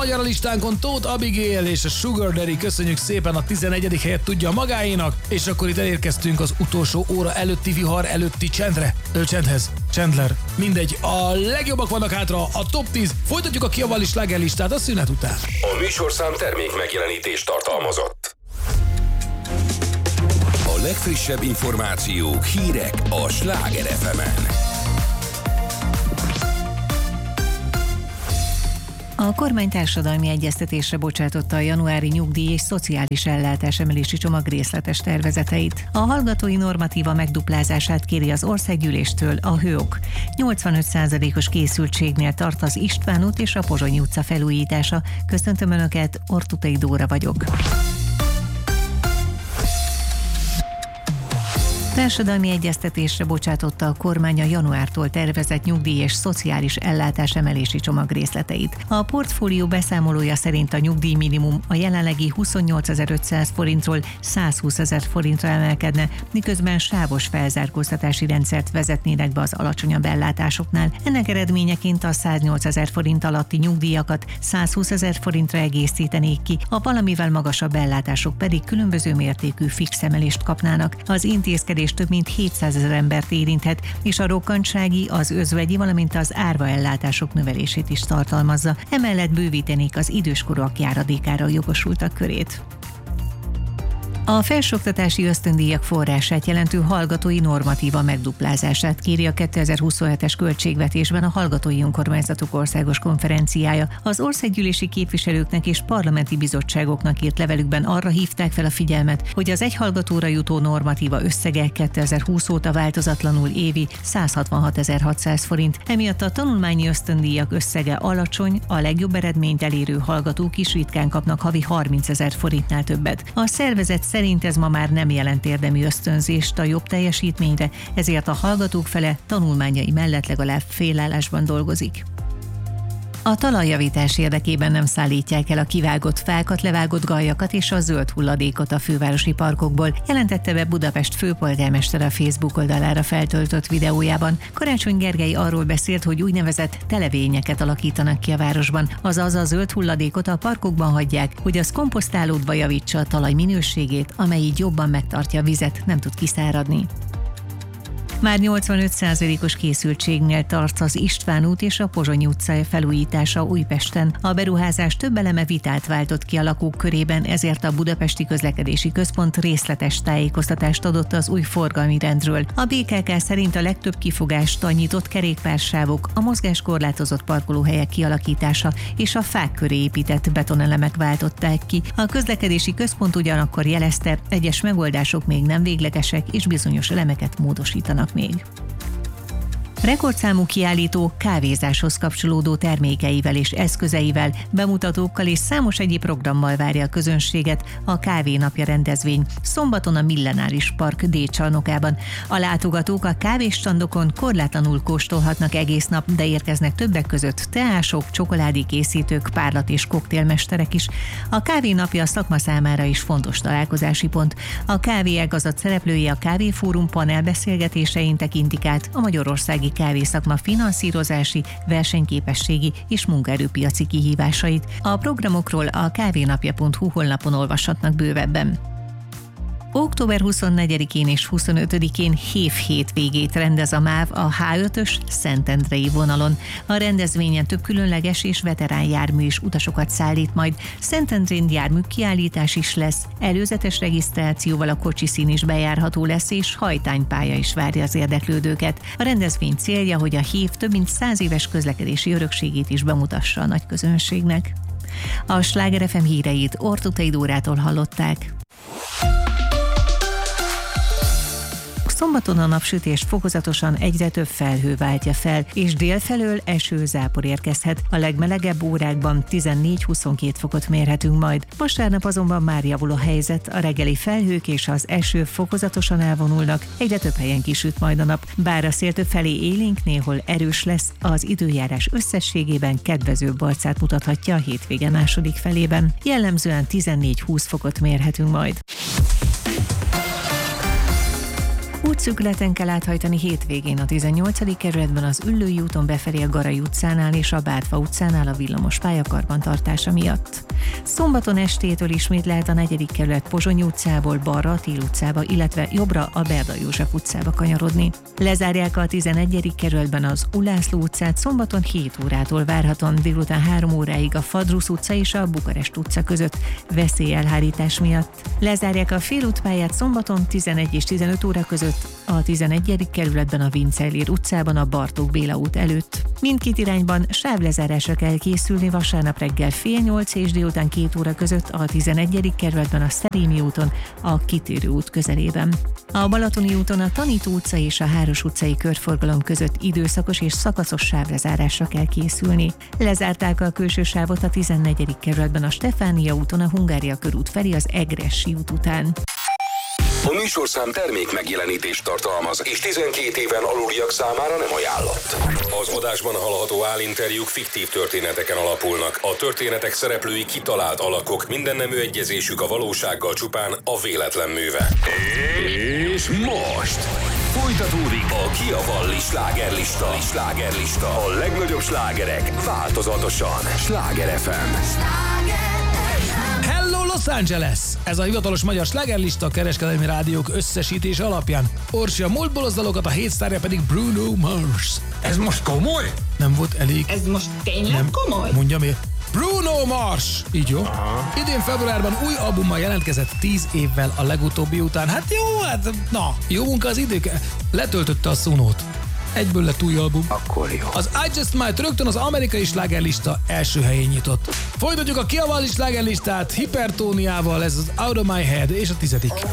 magyar a listánkon Tóth Abigail és a Sugar Daddy, köszönjük szépen, a 11. helyet tudja magáénak, és akkor itt elérkeztünk az utolsó óra előtti vihar előtti Chandler. Mindegy, a legjobbak vannak hátra, a top 10, folytatjuk a Kiavali slágerlistát a szünet után. A műsorszám termék megjelenítést tartalmazott. A legfrissebb információk, hírek a Sláger FM-en. A kormány társadalmi egyeztetésre bocsátotta a januári nyugdíj és szociális ellátás emelési csomag részletes tervezeteit. A hallgatói normatíva megduplázását kéri az országgyűléstől a HÖOK. 85%-os készültségnél tart az István út és a Pozsonyi utca felújítása. Köszöntöm Önöket, Ortutai Dóra vagyok. Társadalmi egyeztetésre bocsátotta a kormány a januártól tervezett nyugdíj és szociális ellátás emelési csomag részleteit. A portfólió beszámolója szerint a nyugdíjminimum a jelenlegi 28.500 forintról 120.000 forintra emelkedne, miközben sávos felzárkóztatási rendszert vezetnének be az alacsonyabb ellátásoknál. Ennek eredményeként a 108.000 forint alatti nyugdíjakat 120.000 forintra egészítenék ki, a valamivel magasabb ellátások pedig különböző mértékű fix emelést kapnának. Az intézkedés több mint 700.000 embert érinthet, és a rokkantsági, az özvegyi, valamint az árva ellátások növelését is tartalmazza. Emellett bővítenék az időskorúak járadékára jogosultak körét. A felsőoktatási ösztöndíjak forrását jelentő hallgatói normatíva megduplázását kéri a 2027-es költségvetésben a Hallgatói Önkormányzatok Országos Konferenciája. Az országgyűlési képviselőknek és parlamenti bizottságoknak írt levelükben arra hívták fel a figyelmet, hogy az egy hallgatóra jutó normatíva összege 2020 óta változatlanul évi 166.600 forint. Emiatt a tanulmányi ösztöndíjak összege alacsony, a legjobb eredményt elérő hallgatók is ritkán kapnak havi 30.000 forintnál többet. A szervezet szerint ez ma már nem jelent érdemi ösztönzést a jobb teljesítményre, ezért a hallgatók fele tanulmányai mellett legalább félállásban dolgozik. A talajjavítás érdekében nem szállítják el a kivágott fákat, levágott galjakat és a zöld hulladékot a fővárosi parkokból, jelentette be Budapest főpolgármestere a Facebook oldalára feltöltött videójában. Karácsony Gergely arról beszélt, hogy úgynevezett televényeket alakítanak ki a városban, azaz a zöld hulladékot a parkokban hagyják, hogy az komposztálódva javítsa a talaj minőségét, amely így jobban megtartja a vizet, nem tud kiszáradni. Már 85%-os készültségnél tart az István út és a Pozsonyi utca felújítása Újpesten. A beruházás több eleme vitát váltott ki a lakók körében, ezért a Budapesti Közlekedési Központ részletes tájékoztatást adott az új forgalmi rendről. A BKK szerint a legtöbb kifogást a nyitott kerékpársávok, a mozgáskorlátozott parkolóhelyek kialakítása és a fák köré épített betonelemek váltották ki. A Közlekedési Központ ugyanakkor jelezte, egyes megoldások még nem véglegesek és bizonyos elemeket módosítanak még. Rekordszámú kiállító kávézáshoz kapcsolódó termékeivel és eszközeivel, bemutatókkal és számos egyéb programmal várja a közönséget a Kávénapja rendezvény szombaton a Millenáris Park D-csarnokában. A látogatók a kávésstandokon korlátlanul kóstolhatnak egész nap, de érkeznek többek között teások, csokoládékészítők, párlat- és koktélmesterek is. A Kávénapja a szakma számára is fontos találkozási pont. A kávéágazat szereplői a Kávéfórum panelbeszélgetésein tekintik át a magyarországi kávészakma finanszírozási, versenyképességi és munkaerőpiaci kihívásait. A programokról a kávnapja.hu honlapon olvashatnak bővebben. Október 24-én és 25-én hétvégét rendez a MÁV a H5-ös Szentendrei vonalon. A rendezvényen több különleges és veterán jármű is utasokat szállít majd. Szentendrén járműkiállítás is lesz, előzetes regisztrációval a kocsiszín is bejárható lesz, és hajtánypálya is várja az érdeklődőket. A rendezvény célja, hogy a HÉV több mint 100 éves közlekedési örökségét is bemutassa a nagy közönségnek. A Sláger FM híreit Ortutai Dórától hallották. Szombaton a napsütést fokozatosan egyre több felhő váltja fel, és délfelől eső-zápor érkezhet. A legmelegebb órákban 14-22 fokot mérhetünk majd. Vasárnap azonban már javul a helyzet, a reggeli felhők és az eső fokozatosan elvonulnak, egyre több helyen kisüt majd a nap. Bár a szél több felé élénk, néhol erős lesz, az időjárás összességében kedvezőbb arcát mutathatja a hétvége második felében. Jellemzően 14-20 fokot mérhetünk majd. Útszűkületen kell áthajtani hétvégén a 18. kerületben az Üllői úton befelé a Garai utcánál és a Bátva utcánál a villamos pálya karbantartása miatt. Szombaton estétől ismét lehet a 4. kerület Pozsonyi utcából balra a Tél utcába, illetve jobbra a Berda József utcába kanyarodni. Lezárják a 11. kerületben az Ulászló utcát szombaton 7 órától várhatóan délután 3 óráig a Fadrusz utca és a Bukarest utca között veszélyelhárítás miatt. Lezárják a félútpályát szombaton 11 és 15 óra között a 11. kerületben a Vincellér utcában a Bartók Béla út előtt. Mindkét irányban sávlezárásra kell készülni vasárnap reggel fél 8 és délután 2 óra között a 11. kerületben a Szerémi úton a Kitérő út közelében. A Balatoni úton a Tanító utca és a Háros utcai körforgalom között időszakos és szakaszos sávlezárásra kell készülni. Lezárták a külső sávot a 14. kerületben a Stefánia úton a Hungária körút felé az Egressi út után. A műsorszám termék megjelenítést tartalmaz, és 12 éven aluliak számára nem ajánlott. Az adásban hallható állinterjúk fiktív történeteken alapulnak. A történetek szereplői kitalált alakok, mindennemű egyezésük a valósággal csupán a véletlen műve. És most folytatódik a Kiavalli slágerlista. A legnagyobb slágerek változatosan. Sláger FM. Hello Los Angeles! Ez a hivatalos magyar slágerlista a kereskedelmi rádiók összesítése alapján. Orsi a múltból az dalokat, a hétsztárja pedig Bruno Mars. Ez most komoly? Nem volt elég? Ez most tényleg komoly? Mondja miért? Bruno Mars! Így jó? Aha. Idén februárban új albummal jelentkezett 10 évvel a legutóbbi után. Hát jó, jó munka az idők. Letöltötte a Sunót. Egyből lett új album. Akkor jó. Az I Just Might rögtön az amerikai slágerlista első helyén nyitott. Folytatjuk a Kiavalli slágerlistát Hipertóniával, ez az Out of My Head és a 10.